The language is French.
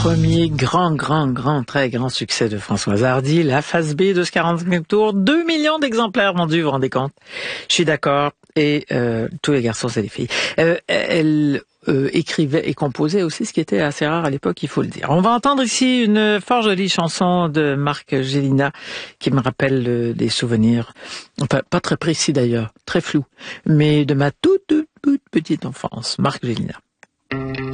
Premier très grand succès de Françoise Hardy, la phase B de ce 45 tours, 2 millions d'exemplaires vendus, vous vous rendez compte? Je suis d'accord, et tous les garçons c'est des filles. Elle écrivait et composait aussi, ce qui était assez rare à l'époque, il faut le dire. On va entendre ici une fort jolie chanson de Marc Gélina qui me rappelle des souvenirs, enfin pas très précis d'ailleurs, très flou, mais de ma toute petite enfance. Marc Gélina.